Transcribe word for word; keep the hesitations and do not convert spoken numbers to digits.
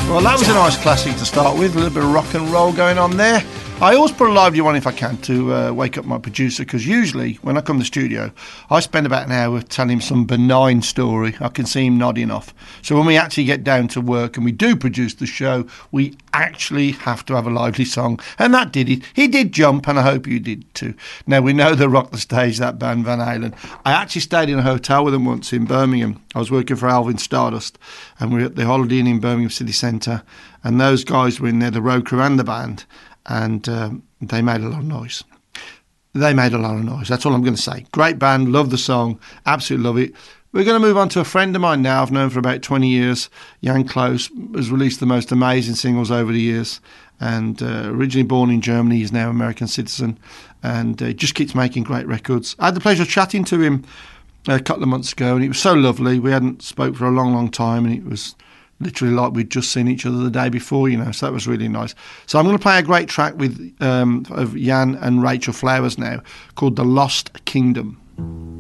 Well, that was a nice classic to start with, a little bit of rock and roll going on there. I always put a lively one if I can to uh, wake up my producer, because usually when I come to the studio, I spend about an hour telling him some benign story. I can see him nodding off. So when we actually get down to work and we do produce the show, we actually have to have a lively song. And that did it. He did jump, and I hope you did too. Now, we know they rock the stage, that band Van Halen. I actually stayed in a hotel with them once in Birmingham. I was working for Alvin Stardust, and we were at the Holiday Inn in Birmingham City Centre, and those guys were in there, the road crew and the band, and um, they made a lot of noise. They made a lot of noise. That's all I'm going to say. Great band, love the song, absolutely love it. We're going to move on to a friend of mine now I've known for about twenty years. Jan Close has released the most amazing singles over the years, and uh, originally born in Germany, he's now an American citizen, and uh, just keeps making great records. I had the pleasure of chatting to him a couple of months ago, and it was so lovely. We hadn't spoke for a long, long time, and it was literally like we'd just seen each other the day before, you know, so that was really nice. So I'm going to play a great track with um, of Jan and Rachel Flowers now, called The Lost Kingdom.